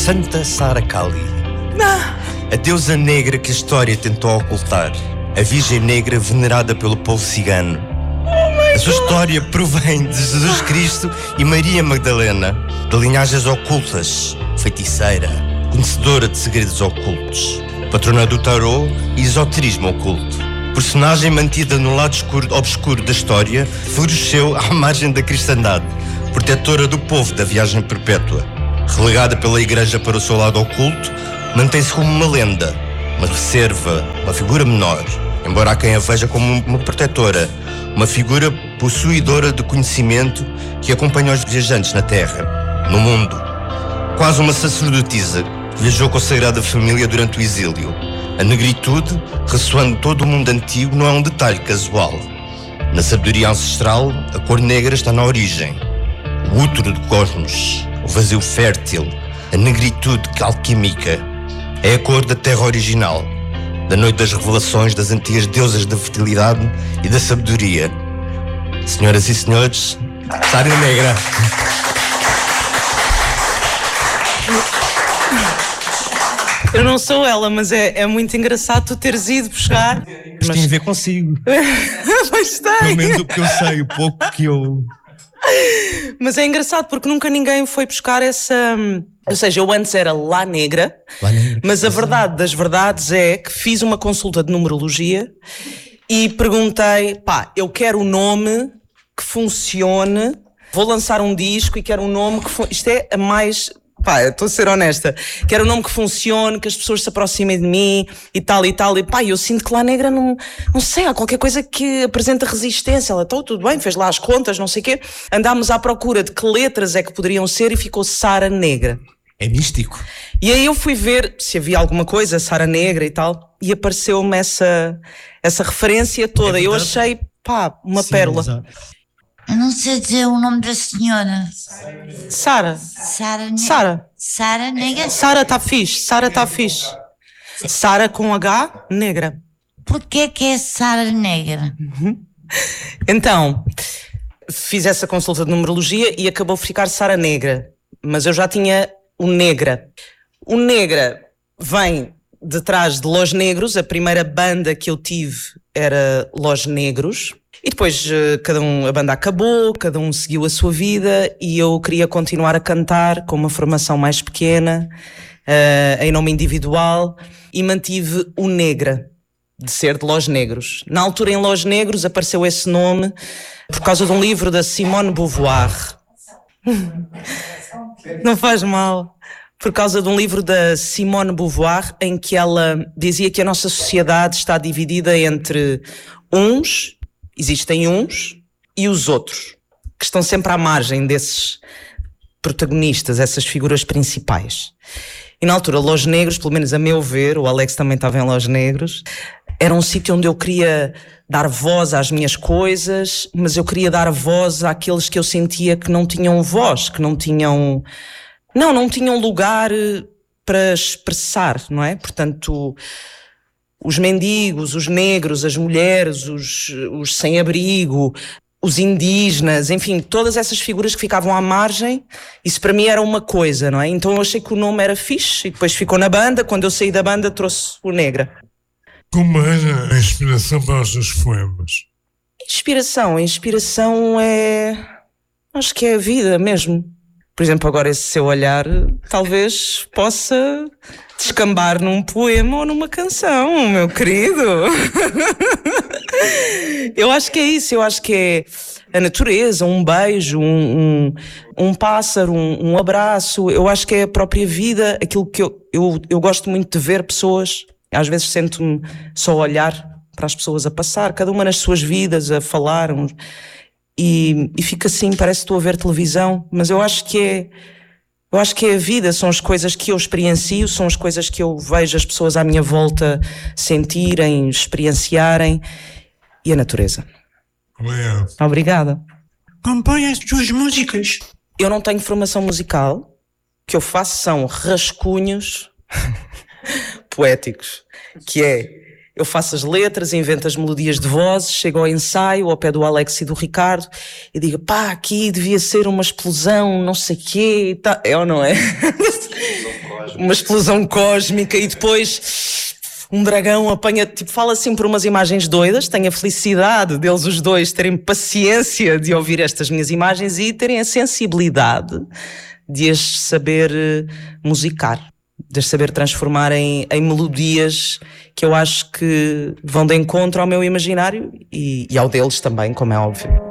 Santa Sara Kali, a deusa negra que a história tentou ocultar, a Virgem Negra venerada pelo povo cigano. A sua história provém de Jesus Cristo e Maria Magdalena, de linhagens ocultas, feiticeira, conhecedora de segredos ocultos, patrona do tarô e esoterismo oculto. Personagem mantida no lado obscuro da história, floresceu à margem da cristandade, protetora do povo da viagem perpétua. Relegada pela Igreja para o seu lado oculto, mantém-se como uma lenda, uma reserva, uma figura menor, embora há quem a veja como uma protetora, uma figura possuidora de conhecimento que acompanha os viajantes na Terra, no mundo. Quase uma sacerdotisa que viajou com a Sagrada Família durante o exílio. A negritude, ressoando todo o mundo antigo, não é um detalhe casual. Na sabedoria ancestral, a cor negra está na origem. O útero do cosmos, o vazio fértil, a negritude alquímica, é a cor da terra original, da noite das revelações das antigas deusas da fertilidade e da sabedoria. Senhoras e senhores, Sara Negra. Eu não sou ela, mas é muito engraçado tu teres ido buscar. Mas tem a ver consigo. Mas tem. Pelo menos o que eu sei, o pouco que eu... Mas é engraçado porque nunca ninguém foi buscar essa... Ou seja, eu antes era La Negra, mas a verdade das verdades é que fiz uma consulta de numerologia e perguntei, eu quero um nome que funcione, vou lançar um disco e quero um nome que... Isto é a mais... eu estou a ser honesta, quero um nome que funcione, que as pessoas se aproximem de mim e tal e tal, e eu sinto que La Negra não sei, há qualquer coisa que apresenta resistência. Ela, tudo bem, fez lá as contas, não sei o quê, andámos à procura de que letras é que poderiam ser e ficou Sara Negra. É místico. E aí eu fui ver se havia alguma coisa, Sara Negra e tal, e apareceu-me essa referência toda. Eu achei, uma pérola. Exato. Eu não sei dizer o nome da senhora. Sara. Sara Negra. Sara está fixe. Sara com H, Negra. Porquê que é Sara Negra? Então, fiz essa consulta de numerologia e acabou por ficar Sara Negra. Mas eu já tinha o Negra. O Negra vem de trás de Los Negros. A primeira banda que eu tive era Los Negros. E depois a banda acabou, cada um seguiu a sua vida e eu queria continuar a cantar com uma formação mais pequena, em nome individual, e mantive o Negra, de ser de Los Negros. Na altura em Los Negros apareceu esse nome por causa de um livro da Simone de Beauvoir. Não faz mal. Por causa de um livro da Simone de Beauvoir em que ela dizia que a nossa sociedade está dividida entre existem uns e os outros, que estão sempre à margem desses protagonistas, essas figuras principais. E na altura, Los Negros, pelo menos a meu ver, o Alex também estava em Los Negros, era um sítio onde eu queria dar voz às minhas coisas, mas eu queria dar voz àqueles que eu sentia que não tinham voz, que não tinham lugar para expressar, não é? Portanto... Os mendigos, os negros, as mulheres, os sem-abrigo, os indígenas, enfim, todas essas figuras que ficavam à margem, isso para mim era uma coisa, não é? Então eu achei que o nome era fixe e depois ficou na banda. Quando eu saí da banda trouxe o Negra. Como era a inspiração para os seus poemas? A inspiração é... acho que é a vida mesmo. Por exemplo, agora esse seu olhar talvez possa descambar num poema ou numa canção, meu querido. Eu acho que é isso, eu acho que é a natureza, um beijo, um pássaro, um abraço. Eu acho que é a própria vida, aquilo que eu gosto muito de ver pessoas. Às vezes sento-me só a olhar para as pessoas a passar, cada uma nas suas vidas, a falar... E fica assim, parece que estou a ver televisão, mas eu acho que é a vida, são as coisas que eu experiencio, são as coisas que eu vejo as pessoas à minha volta sentirem, experienciarem, e a natureza. Obrigada. Compõe as tuas músicas. Eu não tenho formação musical, o que eu faço são rascunhos poéticos, que é... Eu faço as letras, invento as melodias de vozes, chego ao ensaio, ao pé do Alex e do Ricardo, e digo, aqui devia ser uma explosão, não sei quê, e tal. É ou não é? uma explosão cósmica e depois um dragão apanha, tipo, fala assim por umas imagens doidas. Tenho a felicidade deles os dois terem paciência de ouvir estas minhas imagens e terem a sensibilidade de as saber musicar, de as saber transformar em melodias que eu acho que vão de encontro ao meu imaginário e ao deles também, como é óbvio.